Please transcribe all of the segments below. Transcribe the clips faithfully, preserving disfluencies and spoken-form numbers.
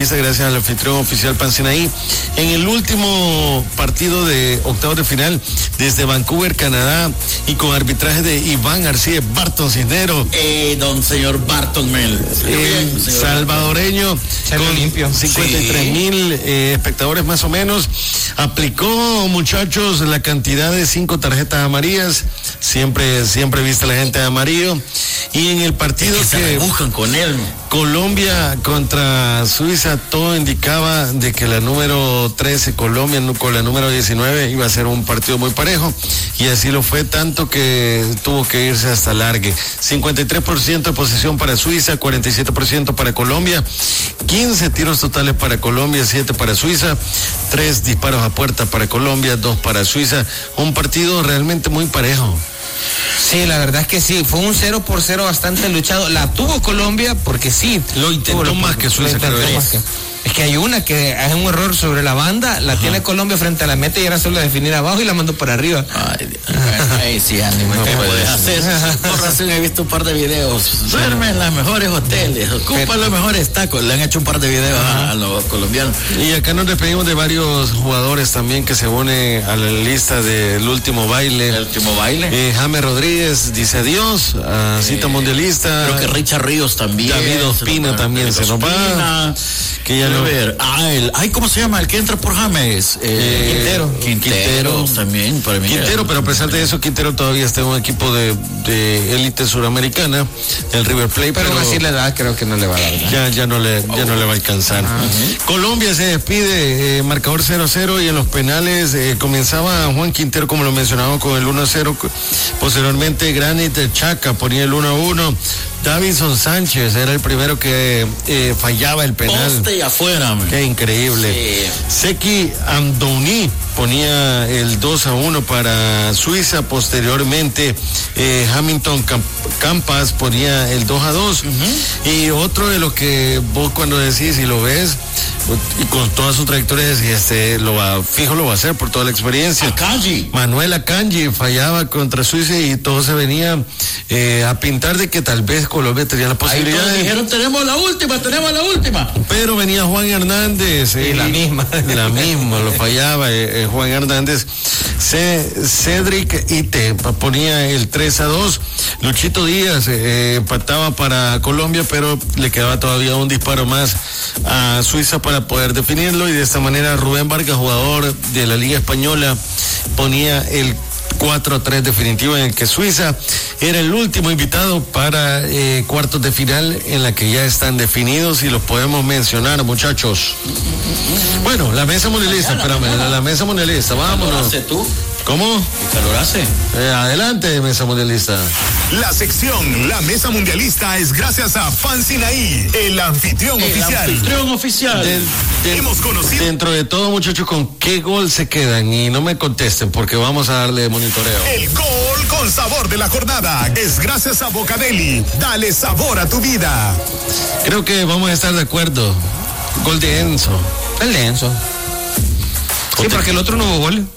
Mundialista gracias al anfitrión oficial Pansinaí. En el último partido de octavos de final desde Vancouver, Canadá, y con arbitraje de Iván García Barton Cisneros. Eh, don señor Barton Mel. El salvadoreño con limpio. cincuenta y tres mil sí. eh, espectadores más o menos. Aplicó, muchachos, la cantidad de cinco tarjetas amarillas. Siempre, siempre viste la gente de amarillo. Y en el partido es que, que se buscan con él. Colombia contra Suiza, todo indicaba de que la número trece, Colombia, con la número diecinueve, iba a ser un partido muy parejo. Y así lo fue, tanto que tuvo que irse hasta largue. cincuenta y tres por ciento de posesión para Suiza, cuarenta y siete por ciento para Colombia, quince tiros totales para Colombia, siete para Suiza, tres disparos a puerta para Colombia, dos para Suiza. Un partido realmente muy parejo. Sí, la verdad es que sí, fue un cero por cero bastante luchado. La tuvo Colombia porque sí. Lo intentó lo, más que Suiza, creo más que, es que hay una que es un error sobre la banda, la Ajá. tiene Colombia frente a la meta y era solo definir abajo y la mandó para arriba. Ay, ay sí, Andy, no ¿qué puedes hacer? Por razón he visto un par de videos. Duerme en los mejores hoteles, ocupa Pero, los mejores tacos. Le han hecho un par de videos a, a los colombianos. Y acá nos despedimos de varios jugadores también que se unen a la lista del último baile. El último baile. Eh, James Rodríguez dice adiós a cita eh, mundialista. Creo que Richard Ríos también. David Ospina también se nos va. Que ya a ver, ah, el, ay, ¿cómo se llama? El que entra por James. Eh, Quintero. Quintero. Quintero también, para mí. Quintero, pero a pesar de eso, Quintero todavía está en un equipo de, de élite suramericana, el River Plate. Pero, pero así la edad creo que no le va a dar. Ya, ya no le, ya no le va a alcanzar. Uh-huh. Colombia se despide, eh, marcador cero cero, y en los penales eh, comenzaba Juan Quintero, como lo mencionaba, con el uno a cero. Posteriormente, Granit Xhaka ponía el uno a uno. Davinson Sánchez era el primero que eh, fallaba el penal. Poste y afuera, man. Qué increíble. Sí. Seki Amdouni ponía el dos a uno para Suiza. Posteriormente, eh, Hamilton Camp- Campas ponía el dos a dos. Uh-huh. Y otro de los que vos cuando decís y lo ves, y con toda su trayectoria decís, este, lo va, fijo lo va a hacer por toda la experiencia. Akanji. Manuel Akanji fallaba contra Suiza y todo se venía eh, a pintar de que tal vez Colombia tenía la posibilidad. Ahí de... dijeron, tenemos la última, tenemos la última. Pero venía Juan Hernández. Y eh, la misma. La misma, lo fallaba eh, eh, Juan Hernández. C- Cedric Ite ponía el tres a dos. Luchito Díaz eh, empataba para Colombia, pero le quedaba todavía un disparo más a Suiza para poder definirlo. Y de esta manera Rubén Vargas, jugador de la Liga Española, ponía el cuatro a tres definitivo, en el que Suiza era el último invitado para eh, cuartos de final, en la que ya están definidos y los podemos mencionar, muchachos. Bueno, la mesa mundialista, espérame, la, la mesa mundialista, vámonos. ¿Tú? ¿Cómo? ¿Qué calor hace? Eh, adelante, mesa mundialista. La sección La Mesa Mundialista es gracias a Pansinaí, el anfitrión el oficial. anfitrión oficial. De, de, Hemos conocido. Dentro de todo, muchachos, ¿con qué gol se quedan? Y no me contesten porque vamos a darle monitoreo. El gol con sabor de la jornada es gracias a Bocadeli. Dale sabor a tu vida. Creo que vamos a estar de acuerdo. Gol de Enzo. El de Enzo. Sí, te... porque el otro no hubo gol.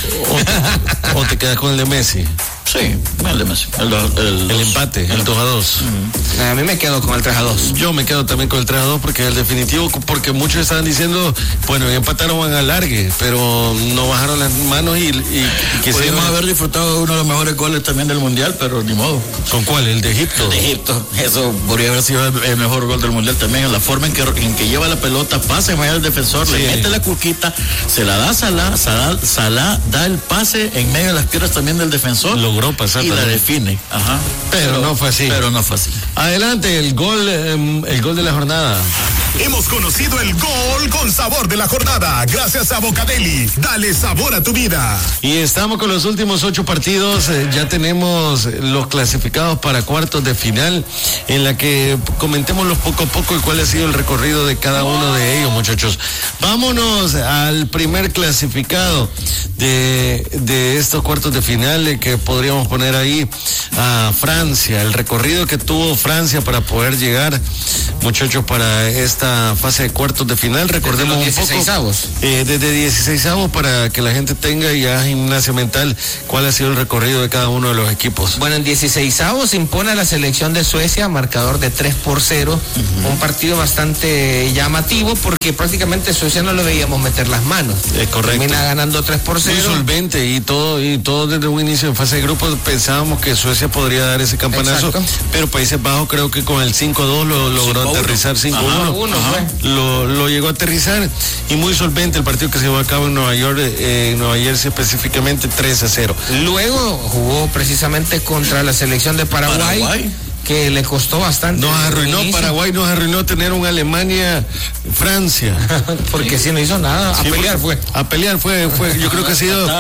O, o te quedas con el de Messi. Sí, el de Messi. El, el, el empate, el dos a dos. Uh-huh. A mí me quedo con el tres a dos. Yo me quedo también con el tres a dos porque el definitivo, porque muchos estaban diciendo, bueno, empataron van al largue, pero no bajaron las manos y, y, y quisieron... Podríamos haber disfrutado de uno de los mejores goles también del Mundial, pero ni modo. ¿Con cuál? ¿El de Egipto? El de Egipto. Eso podría haber sido el mejor gol del Mundial también, en la forma en que, en que lleva la pelota, pasa en medio del defensor, sí. Le mete la cuquita, se la da a Salah, Salah, Salah da el pase en medio de las piernas también del defensor. Logró pasar. Y la define. Ajá. Pero, pero no fue así. Pero no fue así. Adelante, el gol, eh, el gol de la jornada. Hemos conocido el gol con sabor de la jornada, gracias a Bocadeli. Dale sabor a tu vida. Y estamos con los últimos ocho partidos. Eh, ya tenemos los clasificados para cuartos de final, en la que comentémoslos poco a poco y cuál ha sido el recorrido de cada uno de ellos, muchachos. Vámonos al primer clasificado de, de estos cuartos de final, eh, que podríamos poner ahí a Francia. El recorrido que tuvo Francia para poder llegar, muchachos, para esta esta fase de cuartos de final. Recordemos un poco. Eh, desde dieciseisavos para que la gente tenga ya gimnasia mental cuál ha sido el recorrido de cada uno de los equipos. Bueno, en dieciseisavos se impone a la selección de Suecia, marcador de tres por cero. Uh-huh. Un partido bastante llamativo porque prácticamente Suecia no lo veíamos meter las manos. Es correcto. Termina ganando tres por cero. Muy solvente y todo, y todo desde un inicio en fase de grupos pensábamos que Suecia podría dar ese campanazo. Exacto. Pero Países Bajos creo que con el cinco dos lo logró cinco aterrizar cinco uno. Lo, lo llegó a aterrizar y muy solvente el partido que se llevó a cabo en Nueva York, eh, en Nueva Jersey específicamente tres a cero. Luego jugó precisamente contra la selección de Paraguay. Paraguay. Que le costó bastante. Nos arruinó Paraguay, nos arruinó tener un Alemania-Francia. Porque si no hizo nada, a sí, pelear fue. A pelear fue, fue, yo creo que ha sido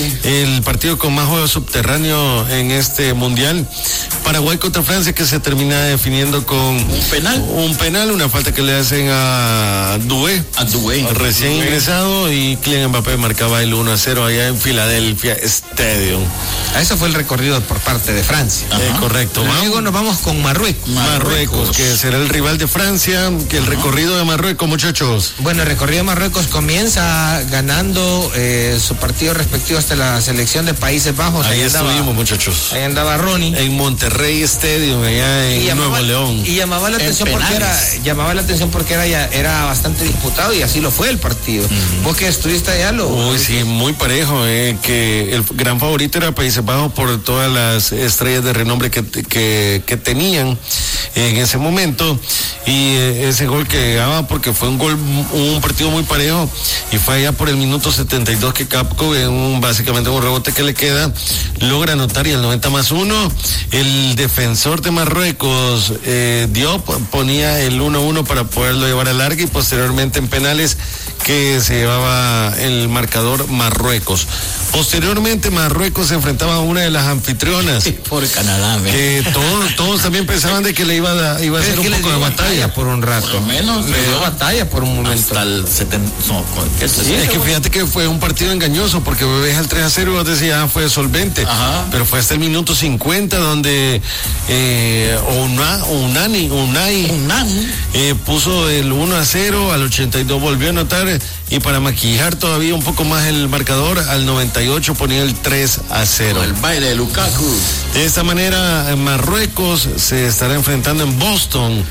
el partido con más juego subterráneo en este mundial. Paraguay contra Francia que se termina definiendo con un penal. Un penal, una falta que le hacen a Doué. A Doué. Recién Doué. ingresado y Kylian Mbappé marcaba el uno a cero allá en Philadelphia Stadium. Eso fue el recorrido por parte de Francia. Eh, correcto. Luego nos vamos con Marruecos. Marruecos. Marruecos, que será el rival de Francia, que el recorrido de Marruecos, muchachos. Bueno, el recorrido de Marruecos comienza ganando eh, su partido respectivo hasta la selección de Países Bajos. Ahí, ahí estuvimos, andaba, muchachos. Ahí andaba Ronnie. En Monterrey Stadium, allá en llamaba, Nuevo León. Y llamaba la atención porque era, llamaba la atención porque era, ya, era bastante disputado y así lo fue el partido. Uh-huh. Vos que estuviste allá lo. Uy, sí, muy parejo, eh, que el gran favorito era Países Bajos por todas las estrellas de renombre que, que, que tenían en ese momento y eh, ese gol que daba porque fue un gol, un partido muy parejo y fue allá por el minuto setenta y dos que Capco en un, básicamente un rebote que le queda logra anotar y el noventa más uno el defensor de Marruecos eh, Diop ponía el uno uno para poderlo llevar a larga y posteriormente en penales que se llevaba el marcador Marruecos. Posteriormente Marruecos se enfrentaba a una de las anfitrionas. Por Canadá, ¿ve? Que todos, todos también pensaban de que le iba a, iba a hacer un poco de batalla. batalla por un rato. Por lo menos le dio batalla por un momento. Hasta el setenta. No, ¿qué sí, es que fíjate que fue un partido engañoso porque ves al tres a cero y vos decías, ah, fue solvente. Ajá. Pero fue hasta el minuto cincuenta donde eh, Una, Unani, Unai, Unani. Eh, puso el uno a cero, al ochenta y dos volvió a anotar y para maquillar todavía un poco más el marcador, al noventa y ocho ponía el tres a cero. El baile de Lukaku. De esta manera, Marruecos se estará enfrentando en Boston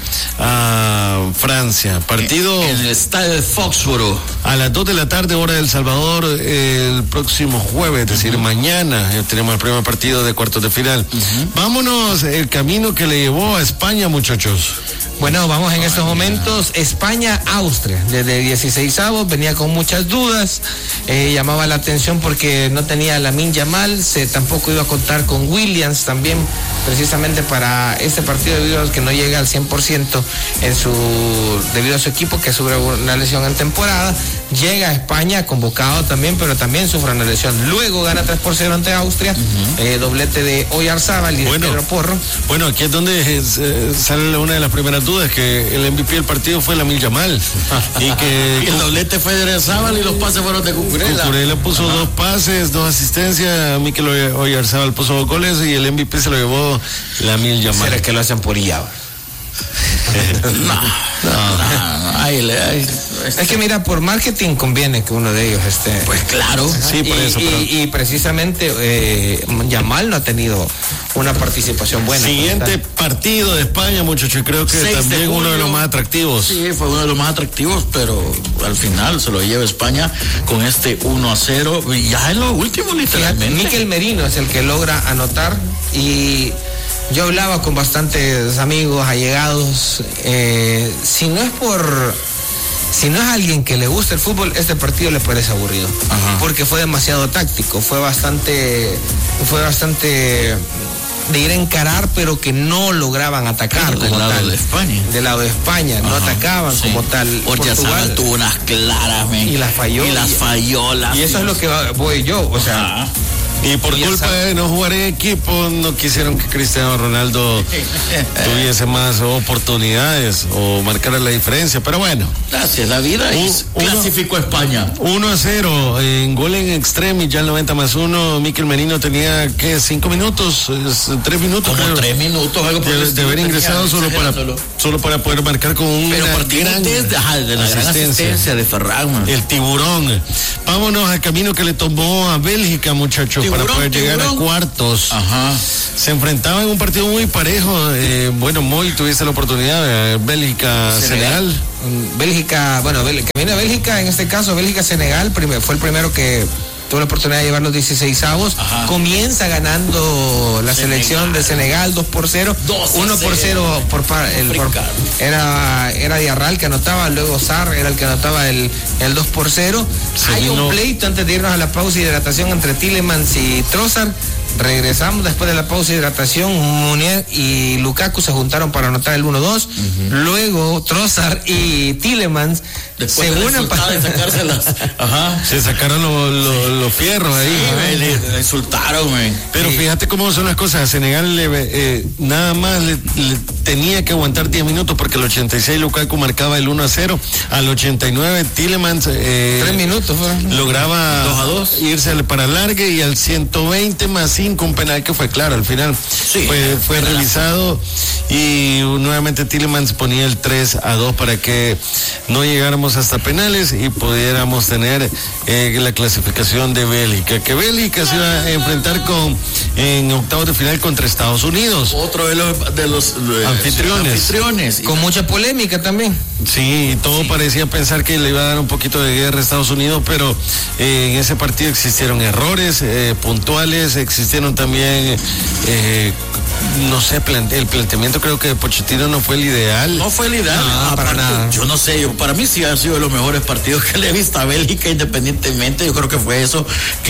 a Francia. Partido en el estadio de Foxboro. A las dos de la tarde, hora de El Salvador, el próximo jueves, es decir, uh-huh. mañana eh, tenemos el primer partido de cuartos de final. Uh-huh. Vámonos, el camino que le llevó a España, muchachos. Bueno, vamos en estos momentos, España-Austria, desde dieciseisavos, venía con muchas dudas, eh, llamaba la atención porque no tenía a Lamine Yamal, se tampoco iba a contar con Williams también, precisamente para este partido debido a que no llega al cien por ciento en su, debido a su equipo que sufre una lesión en temporada, llega a España convocado también, pero también sufre una lesión, luego gana tres por cero ante Austria, uh-huh. eh, doblete de Oyarzábal y de bueno, Pedro Porro. Bueno, aquí es donde eh, sale una de las primeras dudas, que el M V P del partido fue Lamine Yamal y que y el doblete fue de Oyarzábal y los pases fueron de Cucurella. Cucurella puso Ajá. dos pases, dos asistencias, Mikel Oyarzábal puso dos goles y el M V P se lo llevó Lamine Yamal. ¿Será que lo hacen por Illaba? no, no, no, ahí le, ahí, es que mira, por marketing conviene que uno de ellos esté. Pues claro, sí, por y, eso. Pero... Y, y precisamente eh, Yamal no ha tenido una participación buena. Siguiente partido de España, muchachos, creo que también de uno de los más atractivos. Sí, fue uno de los más atractivos, pero al final se lo lleva España con este uno a cero, y ya en lo último literalmente. Mikel Merino es el que logra anotar y yo hablaba con bastantes amigos, allegados, eh, si no es por, si no es alguien que le gusta el fútbol, este partido le parece aburrido, Ajá. porque fue demasiado táctico, fue bastante, fue bastante de ir a encarar, pero que no lograban atacar del como lado tal. de España. Del lado de España, Ajá. no atacaban sí. como tal. Portugal tuvo unas claras, men. Y las falló. Y las falló. Las y eso es lo que voy yo, o sea. Ajá. Y por Y culpa esa- de no jugar en equipo, no quisieron que Cristiano Ronaldo tuviese más oportunidades o marcara la diferencia. Pero bueno, Gracias, la vida y Uno- clasificó a España. uno a cero en gol en extremis, ya el noventa más uno. Mikel Merino tenía, ¿qué? cinco minutos, es, tres minutos. Como creo, tres minutos, algo por de, el de estilo haber tenía, ingresado solo para, exagerándolo. solo para poder marcar con un Pero gran, partido gran desde, ajá, de la gran asistencia de Ferran, man. el tiburón. Vámonos al camino que le tomó a Bélgica, muchachos, Tiburón, para poder llegar a tiburón. cuartos. Ajá. Se enfrentaba en un partido muy parejo. Eh, bueno, Moy, tuviste la oportunidad de Bélgica-Senegal. Mm, Bélgica, bueno, Bélgica, viene Bélgica, en este caso Bélgica-Senegal, primer- fue el primero que tuvo la oportunidad de llevar los dieciseisavos. Ajá. Comienza ganando la Senegal. selección de Senegal dos por cero, dos a uno por cero. cero por, par- el, por- Africano. era era Diarral que anotaba, luego Sarr era el que anotaba el, el dos por cero. Se Hay vino- un pleito antes de irnos a la pausa de hidratación entre Tielemans y Trossard. Regresamos después de la pausa de hidratación. Munier y Lukaku se juntaron para anotar el uno dos. Luego Trossard y Tielemans Después se del unen resultado para de sacárselas. Ajá. Se sacaron los los- los fierros ahí. Sí, ¿no? me, le, le insultaron, man. Pero Sí. fíjate cómo son las cosas. A Senegal le, eh, nada más le, le tenía que aguantar diez minutos porque al ochenta y seis Lukaku marcaba el uno a cero. Al ochenta y nueve Tielemans eh, tres minutos. fue. lograba Dos a dos. irse al para largue y al ciento veinte más cinco un penal que fue claro al final. Sí, fue fue penalazo. revisado y nuevamente Tielemans ponía el tres a dos para que no llegáramos hasta penales y pudiéramos tener eh, la clasificación de Bélgica, que Bélgica se iba a enfrentar con en octavos de final contra Estados Unidos. Otro de los, de los eh, Anfitriones. anfitriones. Y Con mucha polémica también. Sí, todo parecía pensar que le iba a dar un poquito de guerra a Estados Unidos, pero eh, en ese partido existieron errores eh, puntuales, existieron también, eh, no sé, plante- el planteamiento creo que de Pochettino no fue el ideal. No fue el ideal. No, para nada. Yo no sé, yo, para mí sí ha sido de los mejores partidos que le he visto a Bélgica independientemente. Yo creo que fue eso,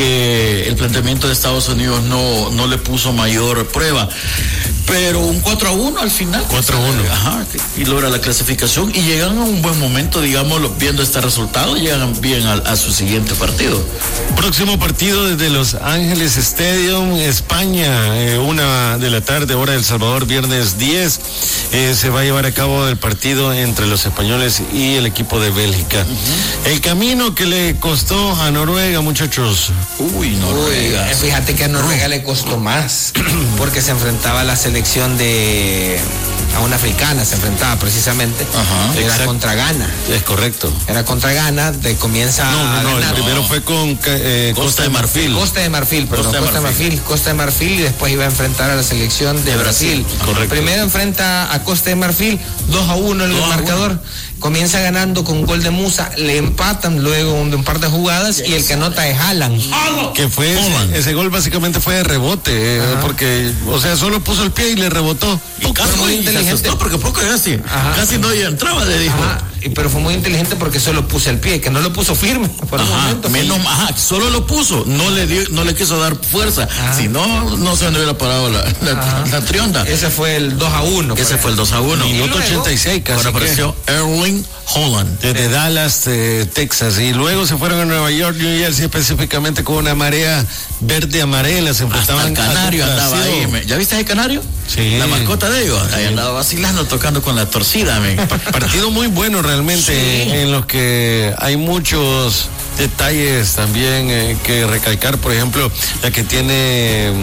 que el planteamiento de Estados Unidos no, no le puso mayor prueba. Pero un cuatro a uno al final. cuatro a uno. Ajá, y logra la clasificación y llegan a un buen momento, digamos, viendo este resultado, llegan bien a, a su siguiente partido. Próximo partido desde Los Ángeles Stadium, España, eh, una de la tarde, hora de El Salvador, viernes diez. Eh, se va a llevar a cabo el partido entre los españoles y el equipo de Bélgica. El camino que le costó a Noruega, muchachos. Uy, Noruega. Uy, fíjate que a Noruega le costó más, porque se enfrentaba a la selección de a una africana, se enfrentaba precisamente. Ajá, era exacto. contra Ghana. Es correcto. Era contra Ghana, de comienza No, a no, no, el ganar. primero fue con eh, Costa de Marfil. Costa de Marfil, perdón, Costa de Costa de Marfil. Marfil, Costa de Marfil y después iba a enfrentar a la selección de, De Brasil. Brasil, correcto. Primero enfrenta a Costa de Marfil, dos a uno el dos a marcador. Comienza ganando con gol de Musa, le empatan luego un, de un par de jugadas y el que anota es Haaland. Que fue ese, ese gol básicamente fue de rebote, eh, porque, o sea, solo puso el pie y le rebotó. Y casi muy muy inteligente. inteligente. Porque poco casi, Ajá. casi no entraba, le dijo. Ajá, y- pero fue muy inteligente porque solo puse el pie, que no lo puso firme por un Ajá, momento. fue- menos, ajá, solo lo puso, no le dio, no le quiso dar fuerza. Ajá. Si no, no se me hubiera parado la, la, Ajá. la trionda. Ese fue el dos a uno. Ese fue el dos a uno. Y Minuto luego- ochenta y seis casi. Ahora que, apareció Erling Haaland. desde Dallas, eh, Texas, y luego se fueron a Nueva York, New Jersey, específicamente con una marea verde-amarela, se Hasta enfrentaban el canario a andaba ahí. Brasil. me- ¿Ya viste ese canario? Sí. La mascota de ellos. Ahí andaba vacilando, tocando con la torcida, men. Partido muy bueno realmente, Sí. en los que hay muchos detalles también eh, que recalcar, por ejemplo, la que tiene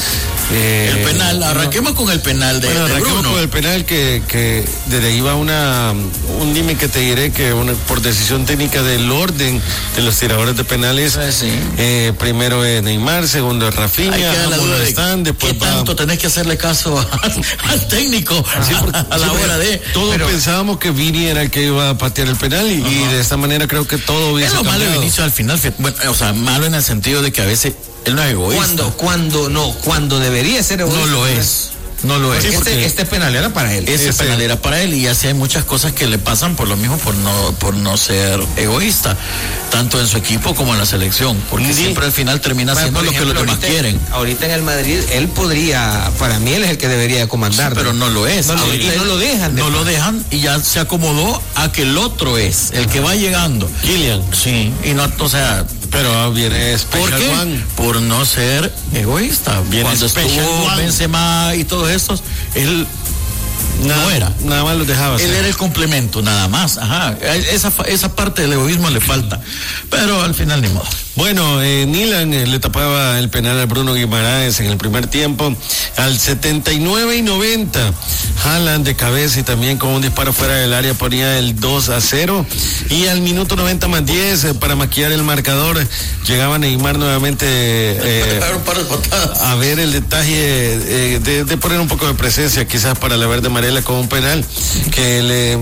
eh, El penal, arranquemos con el penal de, bueno, de arranquemos Bruno. con el penal que, que desde ahí va una un límite que te diré que una, por decisión técnica del orden de los tiradores de penales, Ah, sí. eh, primero es Neymar, segundo es Ahí Rafinha, queda la ambos duda no de están, después qué va- tanto tenés que hacerle caso al, al técnico a, a la Sí, hora de. todos Pero pensábamos que Vini era el que iba a patear el penal y, y de esta manera creo que todo es hubiese lo malo del cambiado. inicio al final, fíjate, bueno, o sea, malo en el sentido de que a veces él no es egoísta. Cuando, cuando, no, cuando debería ser No egoísta. lo es. No lo es. Porque porque este, este penal era para él. ese ese- penal era para él y así hay muchas cosas que le pasan por lo mismo, por no, por no ser egoísta. tanto en su equipo como en la selección, porque sí. siempre al final termina bueno, siendo ejemplo, lo que los demás ahorita, quieren. Ahorita en el Madrid, él podría, para mí él es el que debería comandar. Sí, pero no lo es. No, y no lo dejan. De no lo dejan y ya se acomodó a que el otro es, el que va llegando. Kylian. Sí, y no, o sea... Pero viene ¿Por qué? One. Por no ser egoísta. Viene Cuando estuvo Benzema y todos estos, él... Nada, no era. Nada más lo dejaba. Él ser. Era el complemento, nada más. Ajá. Esa, esa parte del egoísmo le falta. Pero al final ni modo. Bueno, eh, Nilan eh, le tapaba el penal a Bruno Guimaraes en el primer tiempo. Al setenta y nueve y noventa, Haaland de cabeza y también con un disparo fuera del área ponía el dos a cero. Y al minuto noventa más diez, eh, para maquillar el marcador, llegaba Neymar nuevamente eh, a ver el detalle eh, de, de poner un poco de presencia, quizás para la verde amarela con un penal que le,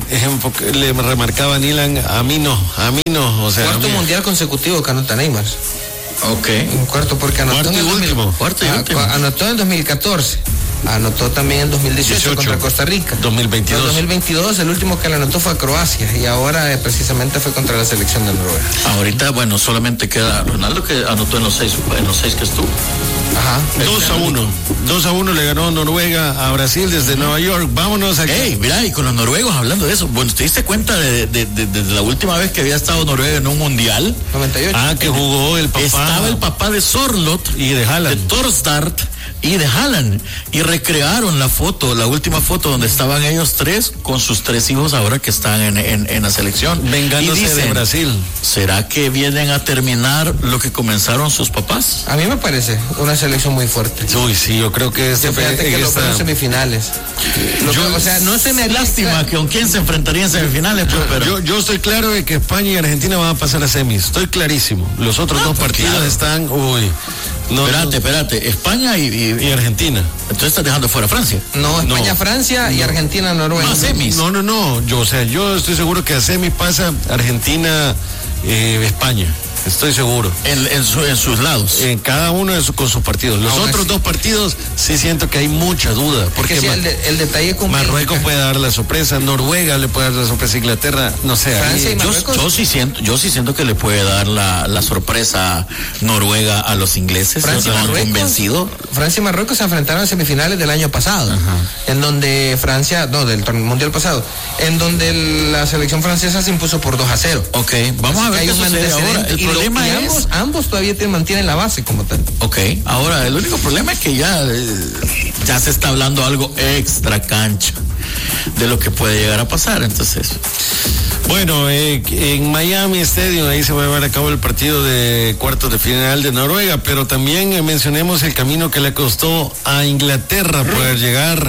le remarcaba a Nilan, a mí no, a mí no. O sea, cuarto mundial consecutivo que anota Neymar. Ok. Un cuarto porque anotó cuarto en el y último. Cuarto y a, último. Anotó en dos mil catorce. Anotó también en dos mil dieciocho, dieciocho contra Costa Rica. dos mil veintidós. En dos mil veintidós el último que le anotó fue a Croacia y ahora eh, precisamente fue contra la selección de Noruega. Ahorita, bueno, solamente queda Ronaldo que anotó en los seis, en los seis que estuvo. Ajá. dos a uno. dos a uno le ganó Noruega a Brasil desde Nueva York. Vámonos aquí. Hey, mira, y con los noruegos hablando de eso. Bueno, ¿te diste cuenta de, de, de, de, de la última vez que había estado Noruega en un mundial? noventa y ocho. Ah, que jugó el papá. Estaba el papá de Sorloth y de Haaland. De Torstart y de Haaland. Y recrearon la foto, la última foto donde estaban ellos tres con sus tres hijos ahora que están en, en, en la selección. Vengándose y dicen, de Brasil. ¿Será que vienen a terminar lo que comenzaron sus papás? A mí me parece una selección muy fuerte. Uy, sí, yo creo que este fíjate que esta... los semifinales. Lo yo, que, o sea, no se me lástima que con quién se enfrentaría en semifinales, yo, pues, pero yo, yo estoy claro de que España y Argentina van a pasar a semis. Estoy clarísimo. Los otros no, dos pues partidos claro. están, uy. No, espérate, no. espérate. España y, y, y Argentina. Entonces estás dejando fuera Francia. No, España, no. Francia y Argentina, Noruega. No, semis. No, no, no. Yo, o sea, yo estoy seguro que a semis pasa Argentina, eh, España. Estoy seguro. En, en, su, en sus lados. En cada uno de su, con sus partidos. Los Ahora otros sí. dos partidos sí siento que hay mucha duda. Porque sí, el, de, el detalle con Marruecos Bélgica. puede dar la sorpresa, Noruega le puede dar la sorpresa, Inglaterra, no sé. Francia y yo, yo sí siento, yo sí siento que le puede dar la, la sorpresa Noruega a los ingleses. Francia y Marruecos. Convencido. Francia y Marruecos se enfrentaron en semifinales del año pasado, Ajá. en donde Francia, no, del mundial pasado, en donde la selección francesa se impuso por dos a cero. Ok, vamos Así a ver qué sucede ahora. El y problema lo, y es ambos, ambos todavía te mantienen la base como tal. Ok, ahora el único problema es que ya, ya se está hablando algo extra cancha de lo que puede llegar a pasar, entonces. Bueno, eh, en Miami Stadium ahí se va a llevar a cabo el partido de cuartos de final de Noruega, pero también eh, mencionemos el camino que le costó a Inglaterra poder llegar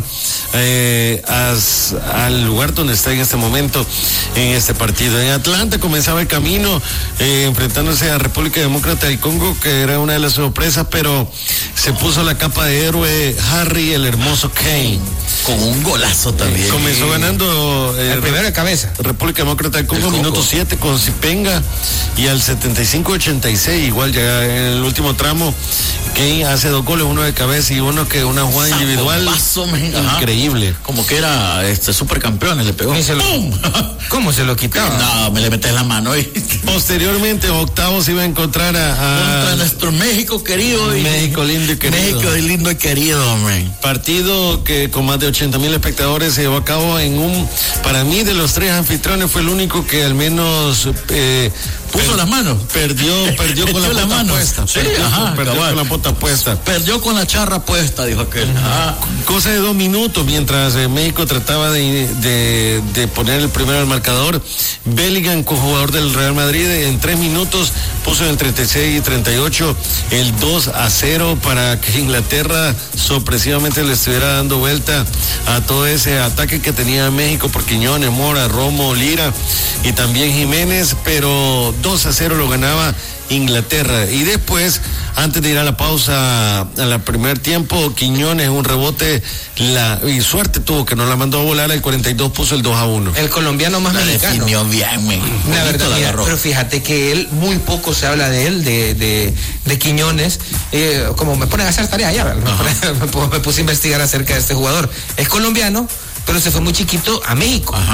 eh, a, al lugar donde está en este momento en este partido. En Atlanta comenzaba el camino eh, enfrentándose a República Demócrata del Congo, que era una de las sorpresas, pero se puso la capa de héroe Harry el hermoso Kane. Con un golazo también. Comenzó ganando eh, el primero de cabeza. República Demócrata del Congo, minuto siete con Zipenga, y al setenta y cinco ochenta y seis, igual ya en el último tramo, Kane hace dos goles, uno de cabeza y uno que una jugada Sapo individual paso, increíble. Ajá. Como que era este supercampeón, le pegó. Se lo, ¿Cómo se lo quitaba? No, me le metes la mano. Y... Posteriormente, octavos iba a encontrar a, a contra nuestro México querido. Y... México lindo y querido. México lindo y querido, hombre. Partido que con más de ochenta mil espectadores se llevó a cabo en un, para mí de los tres anfitriones fue el único que al menos eh, puso per, las manos, perdió, perdió con la, la bota mano. puesta, sí, perdió, ajá, perdió con la bota puesta, perdió con la charra puesta, dijo aquel. Ajá. Cosa de dos minutos mientras eh, México trataba de, de, de poner el primero al marcador. Bellingham, cojugador del Real Madrid, en tres minutos puso en treinta y seis y treinta y ocho el dos a cero para que Inglaterra sorpresivamente le estuviera dando vuelta a todo ese ataque que tenía México por Quiñones, Mora, Romo, Lira y también Jiménez, pero dos a cero lo ganaba Inglaterra. Y después, antes de ir a la pausa al primer tiempo, Quiñones un rebote la, y suerte tuvo que no la mandó a volar, al cuarenta y dos puso el dos a uno. El colombiano más la mexicano. Definió bien, man. La verdad, la mira, pero fíjate que él, muy poco se habla de él, de, de, de Quiñones, eh, como me ponen a hacer tarea ya, me, me puse a investigar acerca de este jugador. Es colombiano, pero se fue muy chiquito a México. Ajá.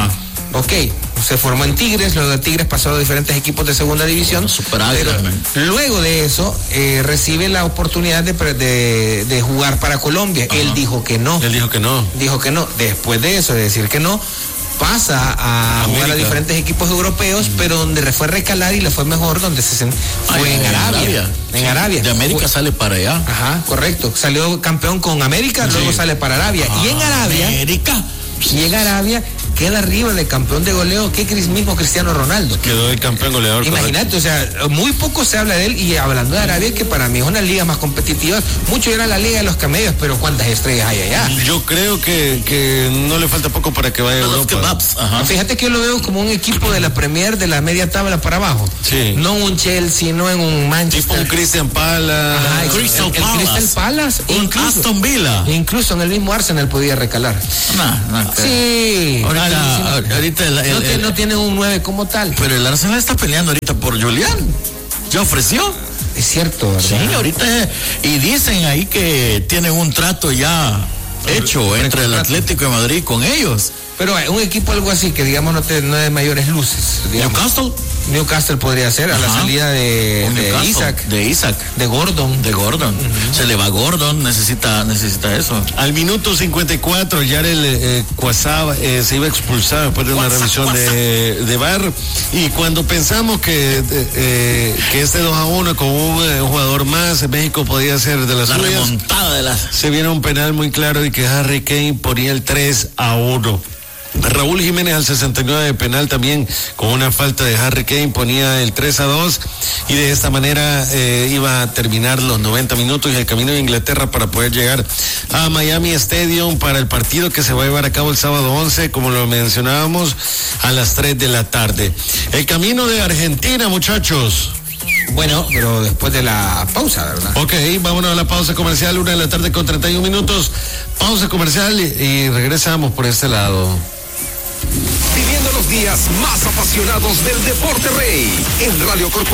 ok, se formó en Tigres, luego de Tigres pasó a diferentes equipos de segunda división, Super pero Águila, luego de eso eh, recibe la oportunidad de, de, de jugar para Colombia. Ajá. Él dijo que no. Él dijo que no. Dijo que no. Después de eso, de decir que no, pasa a América. Jugar a diferentes equipos europeos, mm. pero donde le fue a recalar y le fue mejor, donde se fue Ay, en, en Arabia. Arabia. En sí, Arabia. De América fue, sale para allá. Ajá, correcto. Salió campeón con América, sí. luego sale para Arabia. Ah, y en Arabia. América. Y en Arabia queda arriba de campeón de goleo que mismo Cristiano Ronaldo. Quedó el campeón goleador. Imagínate, o sea, muy poco se habla de él, y hablando de Arabia, que para mí es una liga más competitiva, mucho era la liga de los camellos, pero ¿cuántas estrellas hay allá? Yo creo que, que no le falta poco para que vaya a Europa. Ajá. Fíjate que yo lo veo como un equipo de la Premier, de la media tabla para abajo. Sí. No un Chelsea, no en un Manchester. Tipo un Christian Palace. Ajá, el, Crystal el, Palace. El Crystal Palace. Un incluso, Aston Villa. Incluso en el mismo Arsenal podía recalar. No, no. Sí. Ahorita, ahorita el, el, no, tiene, no tiene un nueve como tal. Pero el Arsenal está peleando ahorita por Julián. Ya ofreció. Es cierto, ¿verdad? Sí, ahorita. Y dicen ahí que tienen un trato ya hecho entre el Atlético de Madrid con ellos. Pero un equipo algo así que digamos no, te, no de mayores luces. Digamos. Newcastle. Newcastle podría ser. Ajá. A la salida de, de Isaac. De Isaac. De Gordon. De Gordon. Uh-huh. Se le va Gordon, necesita, necesita eso. Al minuto cincuenta y cuatro, Yarel eh, Quasab eh, se iba a expulsar después de una Quasab, revisión Quasab. De, de V A R. Y cuando pensamos que, eh, que este dos a uno con un eh, jugador más, México podía ser de las la suyas, remontada de las. Se viene un penal muy claro y que Harry Kane ponía el tres a uno. Raúl Jiménez al sesenta y nueve de penal también con una falta de Harry Kane ponía el tres a dos, y de esta manera eh, iba a terminar los noventa minutos y el camino de Inglaterra para poder llegar a Miami Stadium para el partido que se va a llevar a cabo el sábado once, como lo mencionábamos, a las tres de la tarde. El camino de Argentina, muchachos. Bueno, pero después de la pausa, ¿verdad? Ok, vámonos a la pausa comercial, una de la tarde con treinta y un minutos. Pausa comercial y, y regresamos por este lado. Viviendo los días más apasionados del deporte rey en Radio Corporación.